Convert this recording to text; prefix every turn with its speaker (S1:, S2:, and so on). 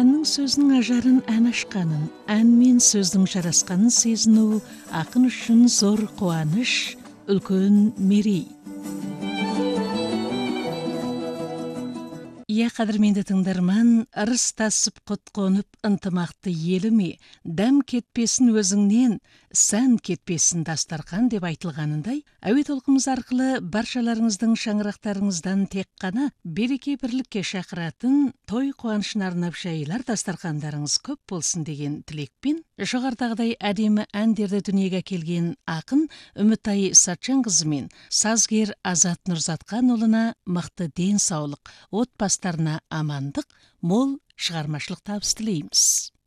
S1: Әннің сөзінің ажарын ән ашқанын, ән мен сөздің жарасқанын сезіну ақын үшін зор қуаныш, үлкен мерей. Иә, қадірменді тыңдарман, ырыс тасып құт қонып ынтымақты еліме, дәм кетпесін өзіңнен, сән кетпесін дастархан деп айтылғанындай, әуе толқымыз арқылы баршаларыңыздың шаңырақтарыңыздан тек қана береке бірлікке шақыратын той қуанышына арнап жайылар дастархандарыңыз көп болсын деген тілекпен, жоғарыдағыдай әдемі әндерді дүниеге келген ақын Үмітай Сатжанқызы мен сазгер Азат Нұрзатқанұлына мықты денсаулық, отбасыларына амандық, мол шығармашылық табыс тілейміз.